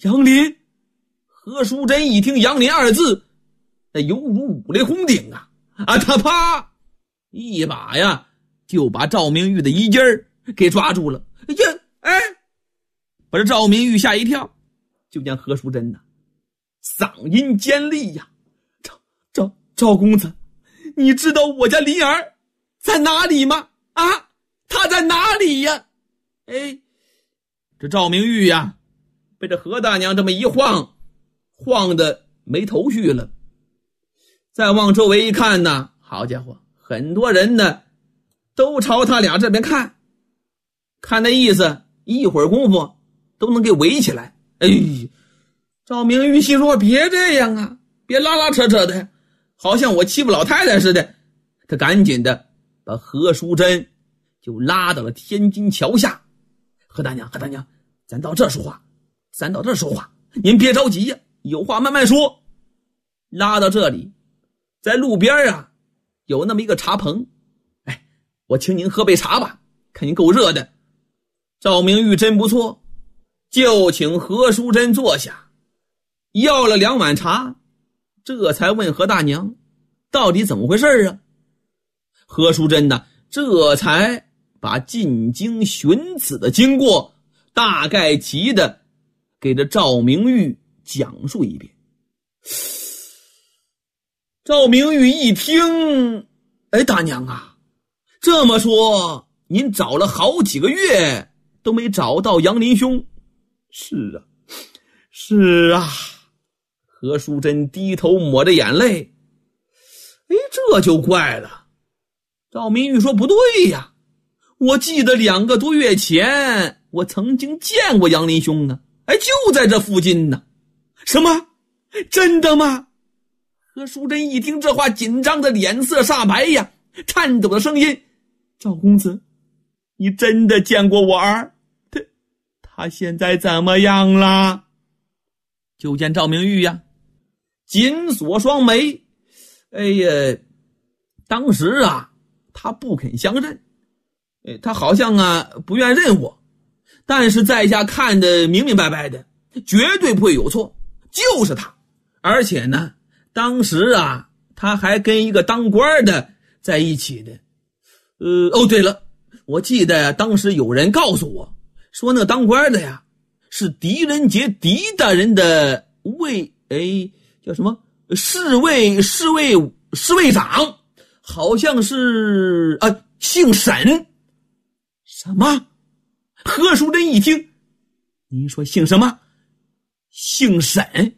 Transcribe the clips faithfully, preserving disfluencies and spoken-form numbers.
杨林。何淑珍一听杨林二字，那犹如五雷轰顶啊！啊，他啪一把呀就把赵明玉的衣襟儿给抓住了。哎呀，哎，把这赵明玉吓一跳，就见何淑珍呐，嗓音尖利呀、啊，赵赵赵公子，你知道我家林儿在哪里吗？啊，他在哪里呀？哎，这赵明玉呀，被这何大娘这么一晃，晃得没头绪了。再往周围一看呢，好家伙，很多人呢都朝他俩这边看，看那意思，一会儿功夫都能给围起来。哎，赵明玉心说别这样啊，别拉拉扯扯的，好像我欺负老太太似的。他赶紧的把何淑珍就拉到了天津桥下。何大娘，何大娘，咱到这说话，咱到这说话，您别着急呀、啊，有话慢慢说。拉到这里，在路边啊有那么一个茶棚，哎，我请您喝杯茶吧，看您够热的。赵明玉真不错，就请何淑珍坐下，要了两碗茶，这才问何大娘到底怎么回事啊？何淑珍呢，这才把进京寻子的经过大概齐的给这赵明玉讲述一遍。赵明玉一听，哎，大娘啊，这么说您找了好几个月都没找到杨林兄？是啊，是啊。何淑珍低头抹着眼泪，哎，这就怪了。赵明玉说不对呀，我记得两个多月前我曾经见过杨林兄呢，哎，就在这附近呢。什么？真的吗？何淑珍一听这话，紧张的脸色煞白呀，颤抖的声音，赵公子，你真的见过我儿？他他现在怎么样了？就见赵明玉呀紧锁双眉，哎呀，当时啊他不肯相认，他好像啊不愿认我，但是在下看得明明白白的，绝对不会有错，就是他。而且呢，当时啊他还跟一个当官的在一起的。呃，哦对了，我记得当时有人告诉我说，那当官的呀是狄仁杰狄大人的卫，哎，叫什么侍卫侍卫侍卫长，好像是啊姓沈。什么？何淑珍一听，你说姓什么？姓沈？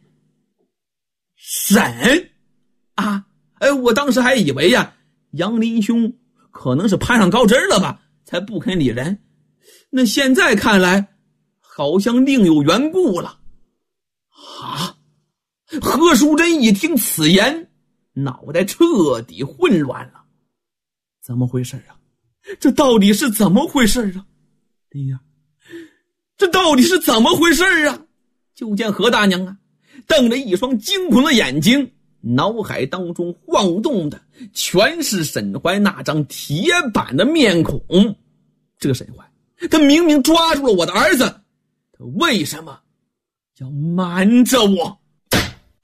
沈啊？哎，我当时还以为呀杨林兄可能是攀上高枝了吧，才不肯理人。那现在看来好像另有缘故了。啊！何淑珍一听此言，脑袋彻底混乱了。怎么回事啊？这到底是怎么回事啊？林儿，这到底是怎么回事啊？就见何大娘啊瞪着一双惊恐的眼睛，脑海当中晃动的全是沈怀那张铁板的面孔。这个沈怀，他明明抓住了我的儿子，他为什么要瞒着我？